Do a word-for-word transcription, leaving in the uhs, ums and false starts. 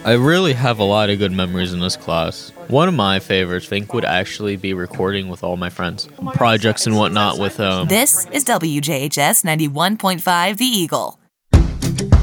I really have a lot of good memories in this class. One of my favorites, I think, would actually be recording with all my friends. Projects and whatnot with um This is W J H S ninety-one point five The Eagle.